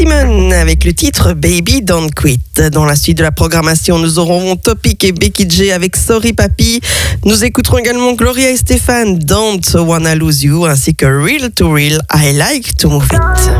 Simon avec le titre Baby Don't Quit. Dans la suite de la programmation, nous aurons Topic et Becky J avec Sorry Papi. Nous écouterons également Gloria et Stéphane, Don't Wanna Lose You, ainsi que Real to Real, I Like to Move It.